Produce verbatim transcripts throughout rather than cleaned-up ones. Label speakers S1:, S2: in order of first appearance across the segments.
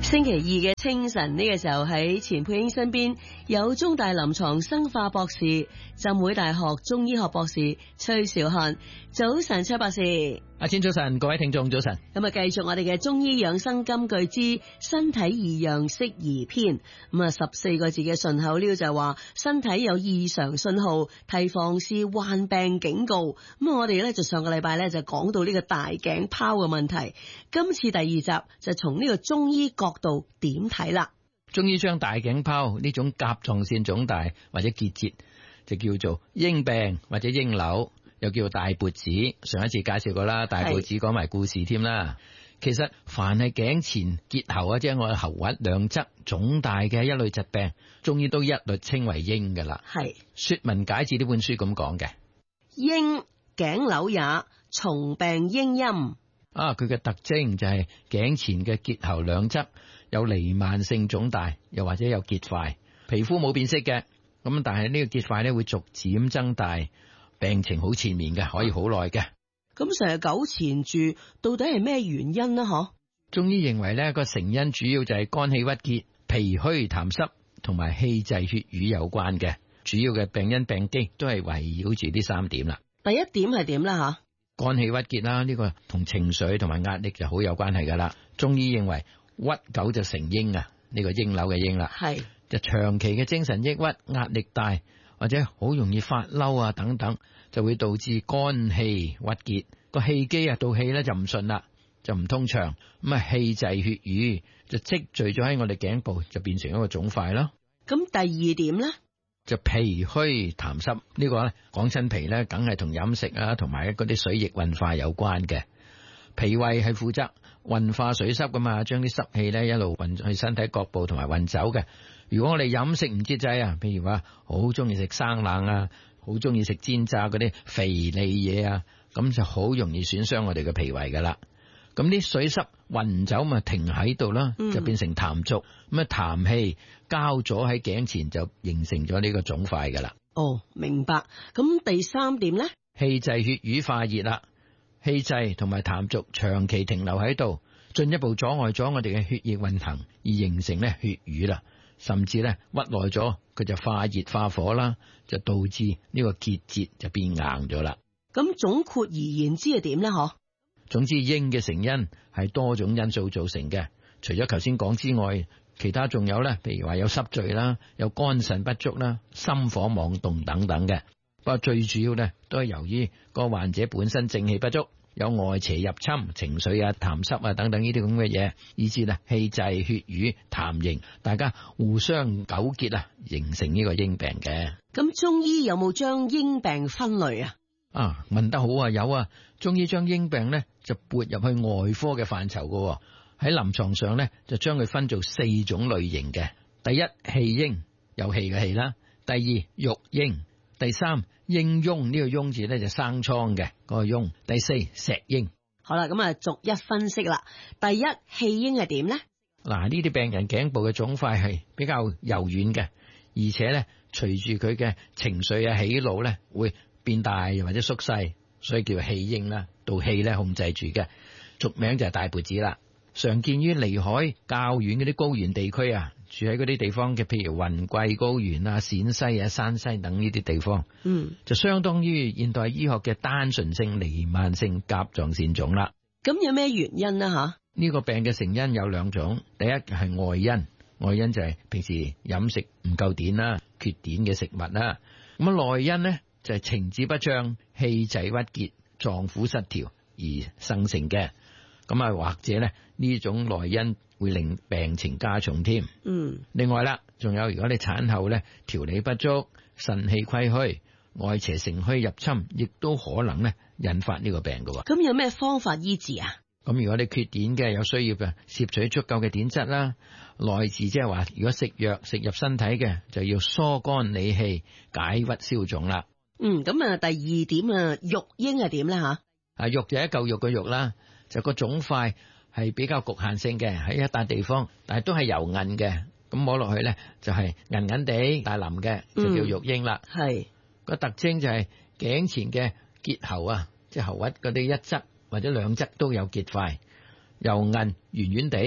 S1: 星期二嘅清晨呢個時候，喺錢佩英身邊有中大臨床生化博士、浸會大學中醫學博士崔兆漢。早晨，崔博士。
S2: 阿千早晨，各位聽眾早晨。
S1: 咁啊，繼續我哋嘅中醫養生金句之身體異樣適宜篇。咁啊，十四個字嘅順口溜就係話身體有異常信號，提防是患病警告。咁啊，我哋咧就上個禮拜咧就講到呢個大頸泡嘅問題。今次第二集就從呢個中醫角度點睇啦。
S2: 中醫將大頸泡呢種甲狀腺腫大或者結節就叫做鷹病或者鷹瘤，又叫做大脖子。上一次介紹過啦，大脖子講埋故事添啦。其實凡係頸前結喉啊，即係我哋喉核兩側腫大嘅一類疾病，中醫都一律稱為鷹噶啦。係《說文解字》呢本書咁講嘅，
S1: 鷹頸瘤也，從病應陰。
S2: 啊，佢嘅特徵就係頸前嘅結喉兩側有彌漫性腫大，又或者有結塊，皮膚冇變色嘅，咁但係呢個結塊咧會逐漸增大，病情好纏綿嘅，可以好耐嘅。
S1: 咁成日糾纏住，到底係咩原因呢？嗬？
S2: 中醫認為呢個成因主要就係肝氣鬱結、脾虛痰濕同埋氣滯血瘀有關嘅，主要嘅病因病機都係圍繞住呢三點啦。
S1: 第一點係點啦？吓？肝
S2: 氣鬱結啦，呢個同情緒同埋壓力就好有關係噶啦。中醫認為鬱久就成鷹啊，呢個鷹瘤嘅鷹啦，係就長期嘅精神抑鬱、壓力大或者好容易發嬲啊等等，就會導致肝氣鬱結，個氣機啊道氣咧就唔順啦，就唔通暢，咁啊氣滯血瘀就積聚咗喺我哋頸部，就變成一個腫塊咯。咁第二點咧？就脾虛痰濕，呢個咧講親脾咧，梗係同飲食啊，同埋嗰啲水液運化有關嘅。脾胃係負責運化水濕噶嘛，將啲濕氣咧一路運去身體各部同埋運走嘅。如果我哋飲食唔節制啊，譬如話好中意食生冷啊，好中意食煎炸嗰啲肥膩嘢啊，咁就好容易損傷我哋嘅脾胃噶啦。咁啲水濕運走咪停喺度啦，就變成痰濁，咁啊痰氣交咗喺頸前，就形成咗呢個腫塊噶啦。哦，明白。咁第三點咧，氣滯血瘀化熱啦，氣滯同埋痰濁長期停留喺度，進一步阻礙咗我哋嘅血液運行，而形成咧血瘀啦，甚至咧屈耐咗，佢就化熱化火啦，就導致呢個結節就變硬咗啦。咁總括而言之係點咧？嗬？總之，鷹嘅成因係多種因素造成嘅，除咗頭先講之外，其他仲有咧，譬如話有濕聚啦，有肝腎不足啦，心火妄動等等嘅。不過最主要咧，都係由於個患者本身正氣不足，有外邪入侵、情緒啊、痰濕啊等等呢啲咁嘅嘢，以致咧氣滯血瘀、痰凝，大家互相糾結啊，形成呢個鷹病嘅。咁中醫有冇將鷹病分類啊？啊，問得好啊，有啊，中醫將鷹病咧就撥入去外科嘅範疇嘅，喺臨床上咧就將佢分做四種類型嘅。第一，氣鷹，有氣嘅氣啦；第二，肉鷹；第三，鷹癰，呢個癰字咧就生瘡嘅嗰個癰；第四，石鷹。好啦，咁啊逐一分析啦。第一，氣鷹係點咧？嗱，呢啲病人頸部嘅腫塊係比較柔軟嘅，而且咧隨住佢嘅情緒啊喜怒咧會變大又或者縮細，所以叫氣鷹啦。道氣咧控制住嘅，俗名就係大脖子啦。常見於離海較遠嗰啲高原地區啊，住喺嗰啲地方嘅，譬如雲貴高原啊、陝西啊、山西等呢啲地方，嗯，就相當於現代醫學嘅單純性彌漫性甲狀腺腫啦。咁有咩原因呢？吓，呢個病嘅成因有兩種，第一係外因，外因就係平時飲食唔夠碘啦、缺碘嘅食物啦。咁啊內因呢？就係情志不暢、氣滯鬱結、臟腑失調而生成嘅，咁啊或者咧呢種內因會令病情加重添。嗯，另外啦，仲有如果你產後咧調理不足、腎氣虧虛、外邪乘虛入侵，亦都可能咧引發呢個病嘅。咁有咩方法醫治啊？咁如果你缺碘嘅，有需要嘅攝取足夠嘅碘質啦。內治即係話，如果食藥食入身體嘅，就要疏肝理氣、解鬱消腫啦。嗯，咁啊，第二點啊，肉鷹係點咧吓？啊，肉就一嚿肉嘅肉啦，就個腫塊係比較局限性嘅，喺一笪地方，但係都係油韌嘅，咁摸落去咧就係韌韌地大腍嘅，就叫肉鷹啦。係、嗯、個特徵就係頸前嘅結喉啊，即係喉核嗰啲一側或者兩側都有結塊，油韌圓圓地，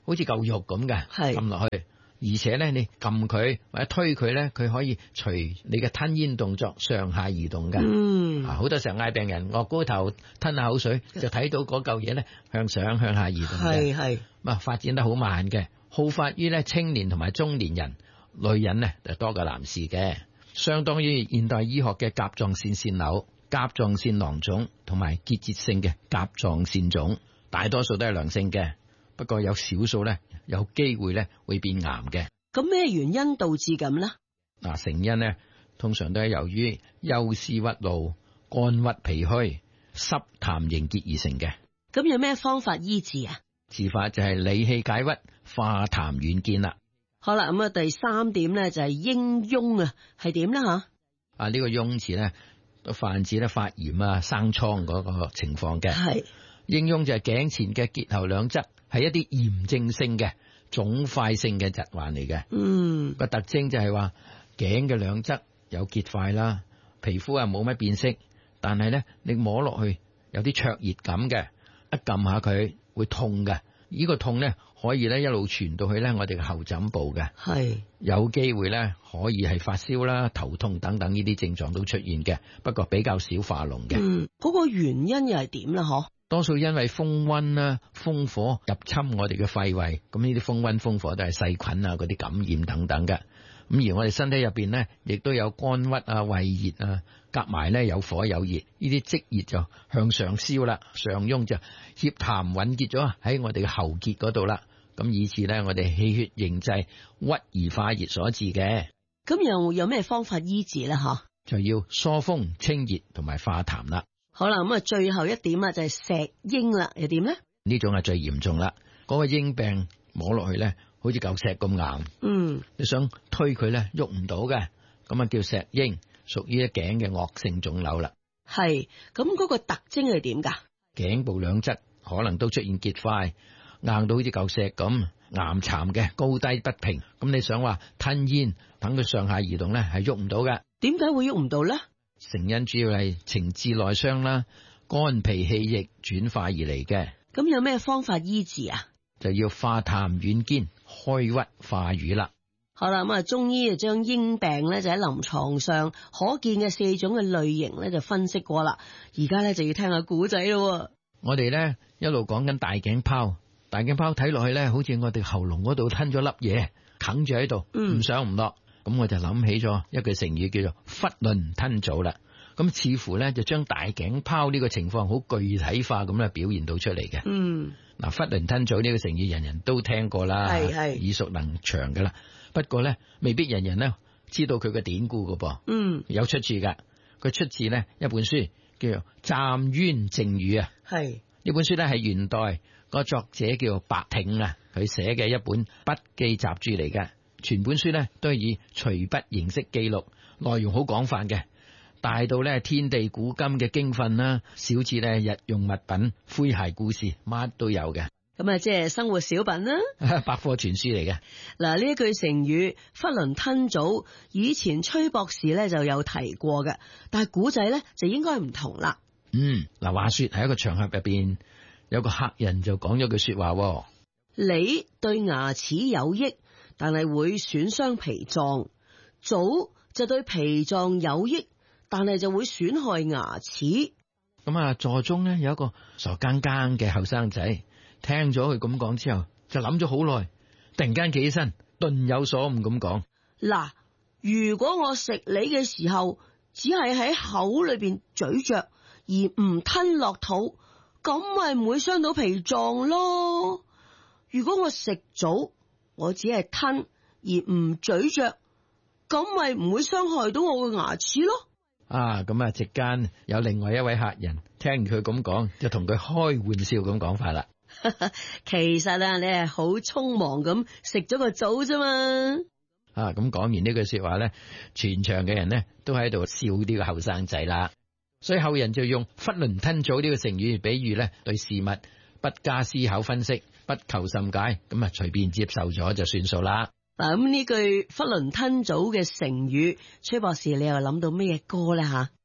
S2: 好似嚿肉咁嘅，撳落去。而且咧，你撳佢或者推佢咧，佢可以隨你嘅吞咽動作上下移動嘅。
S1: 嗯，
S2: 好多時候嗌病人臥高頭吞下口水，就睇到嗰嚿嘢咧向上向下移動嘅。係係，咁啊發展得好慢嘅，好發於咧青年同埋中年人，女人咧就多過男士嘅。相當於現代醫學嘅甲狀腺腺瘤、甲狀腺囊腫同埋結節性嘅甲狀腺腫，大多數都係良性嘅，不過有少數咧有機會咧會變癌嘅。
S1: 咁咩原因導致咁呢？
S2: 嗱，成因咧通常都係由於休斯鬱怒、肝鬱脾虛、濕痰凝結而成嘅。
S1: 咁有咩方法醫治啊？
S2: 治法就係理氣解鬱、化痰軟堅啦。
S1: 好啦，咁啊第三點咧就係應痈啊，係點咧吓？
S2: 啊、這個、呢個痈字咧都泛指咧發炎啊、生瘡嗰個情況嘅。係應痈就係頸前嘅結喉兩側係一啲炎症性嘅腫塊性嘅疾患嚟嘅。嗯，個特徵就係話頸嘅兩側有結塊啦，皮膚啊冇乜變色，但係咧你摸落去有啲灼熱感嘅，一撳下佢會痛嘅。呢、這個痛咧可以咧一路傳到去咧我哋嘅後枕部嘅，係有機會咧可以係發燒啦、頭痛等等呢啲症狀都出現嘅，不過比較少化膿嘅。嗯，嗰、那個原因又係點啦？嗬，多數因為風溫啦、風火入侵我哋嘅肺胃，咁呢啲風溫、風火都係細菌啊、嗰啲感染等等嘅。咁而我哋身體入邊咧，亦都有肝鬱啊、胃熱啊，夾埋咧有火有熱，呢啲積熱就向上燒啦，上痈就澀痰穩結咗喺我哋嘅喉結嗰度啦，咁以致咧我哋氣血凝滯、鬱而化熱所致嘅。咁又有咩方法醫治咧？嗬，就要疏風清熱同埋化痰啦。好啦，咁啊最後一點啊就係石英啦，又點咧？呢種係最嚴重啦，嗰、嗰個英病摸落去咧，好似嚿石咁硬，嗯，你想推佢咧，喐唔到嘅，咁啊叫石英，屬於頸嘅惡性腫瘤啦。係，咁嗰個特徵係點噶？頸部兩側可能都出現結塊，硬到好似嚿石咁，岩巉嘅，高低不平。咁你想話吞咽，等佢上下移動咧，係喐唔到嘅。點解會喐唔到咧？成因主要係情志內傷啦，肝脾氣液轉化而嚟嘅。咁有咩方法醫治啊？就要化痰軟堅、開鬱化瘀啦。好啦，咁啊，中醫就將痈病咧就喺臨床上可見嘅四種嘅類型咧就分析過啦。而家咧就要聽下古仔咯。我哋咧一路講緊大頸泡，大頸泡睇落去咧，好似我哋喉嚨嗰度吞咗粒嘢，啃住喺度，唔上唔落。咁我就諗起咗一句成語叫做囫圇吞棗啦。咁似乎咧就將大頸泡呢個情況好具體化咁咧表現到出嚟嘅。嗯，嗱，囫圇吞棗呢個成語人人都聽過啦，係係耳熟能詳噶啦。不過咧未必人人咧知道佢嘅典故噶噃。嗯，有出處噶，佢出自呢一本書叫做《湛淵正語》啊。係呢本書咧係元代個作者叫白挺啊，佢寫嘅一本筆記雜著嚟嘅。全本書咧都係以隨筆形式記錄，內容好廣泛嘅。大到咧天地古今嘅經訓啦，小至咧日用物品、詼諧故事，乜都有嘅。咁啊，即係生活小品啦，百科全書嚟嘅。嗱，呢一句成語囫圇吞棗，以前崔博士咧就有提過嘅，但係古仔咧就應該唔同啦。嗯，嗱，話說喺一個場合入邊，有個客人就講咗句說話：梨對牙齒有益，但係會損傷脾臟；棗就對脾臟有益，但係就會損害牙齒。咁啊，座中咧有一個傻更更嘅後生仔，聽咗佢咁講之後，就諗咗好耐，突然間企起身，頓有所悟咁講：嗱，如果我食梨嘅時候，只係喺口裏邊咀嚼，而唔吞落肚，咁咪唔會傷到脾臟咯。如果我食棗，我只係吞而唔咀嚼，咁咪唔會傷害到我嘅牙齒咯。啊，咁啊，席間有另外一位客人聽完佢咁講，就同佢開玩笑咁講法啦。其實啊，你係好匆忙咁食咗個棗啫嘛。啊，咁講完呢句說話咧，全場嘅人咧都喺度笑呢個後生仔啦。所以後人就用囫圇吞棗呢個成語比喻咧，對事物不加思考分析，不求甚解，咁啊隨便接受咗就算數啦。嗱，咁呢句囫圇吞棗嘅成語，崔博士你又諗到咩歌咧吓？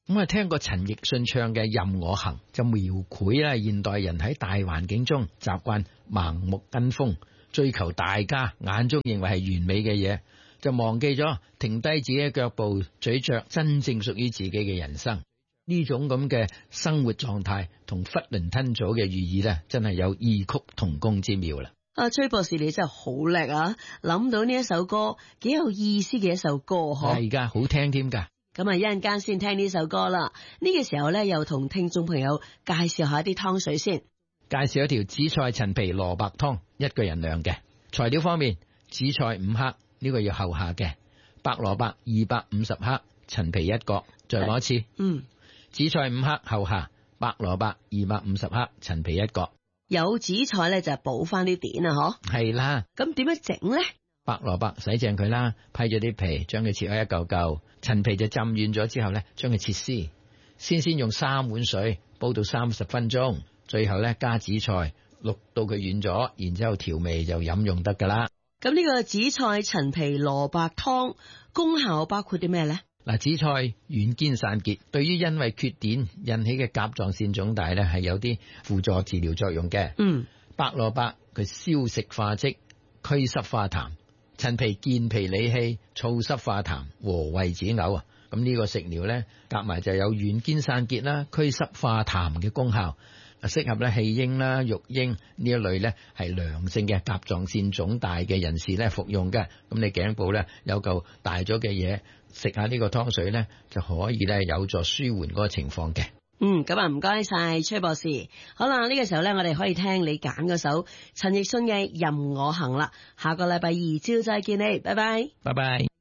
S2: 咁啊，聽過陳奕迅唱嘅《任我行》，就描繪啦現代人喺大環境中習慣盲目跟風，追求大家眼中認為係完美嘅嘢，就忘記咗停低自己嘅腳步，咀嚼真正屬於自己嘅人生。呢種咁嘅生活狀態同囫圇吞棗嘅寓意咧，真係有異曲同工之妙啦。
S1: 啊，崔博士你真係好叻啊！諗到呢一首歌，幾有意思嘅一首歌嗬。
S2: 係噶，好聽添噶。
S1: 咁啊，一陣間先聽呢首歌啦。呢、這個時候咧，又同聽眾朋友介紹下啲湯水先。
S2: 介紹一條紫菜陳皮蘿蔔湯，一個人量嘅。材料方面，紫菜五克，呢、這個要後下嘅。白蘿蔔二百五十克，陳皮一個。再講一次。嗯。紫菜五克後下，白蘿蔔二百五十克，陳皮一個。
S1: 有紫菜咧就補翻啲碘啊，嗬。係啦。咁點樣整咧？
S2: 白蘿蔔洗淨佢啦，批咗啲皮，將佢切開一嚿嚿。陳皮就浸軟咗之後咧，將佢切絲。先先用三碗水煲到三十分鐘，最後咧加紫菜，渌到佢軟咗，然之後調味就飲用得噶啦。
S1: 咁呢個紫菜陳皮蘿蔔湯功效包括啲咩咧？
S2: 嗱，紫菜軟堅散結，對於因為缺碘引起嘅甲狀腺腫大咧，係有啲輔助治療作用嘅。嗯，白蘿蔔佢消食化積，驅濕化痰；陳皮健脾理氣，燥濕化痰，和胃止嘔啊！咁呢個食療咧，夾埋就有軟堅散結啦、驅濕化痰嘅功效，適合咧棄嬰啦、育嬰呢一類咧係良性嘅甲狀腺腫大嘅人士咧服用嘅。咁你頸部咧有嚿大咗嘅嘢，食下呢個湯水咧就可以咧有助舒緩嗰個情況嘅。
S1: 嗯，咁啊唔該晒崔博士。好啦，呢個時候咧我哋可以聽你揀嗰首陳奕迅嘅《任我行》啦。下個禮拜二朝再見你，拜拜，
S2: 拜拜。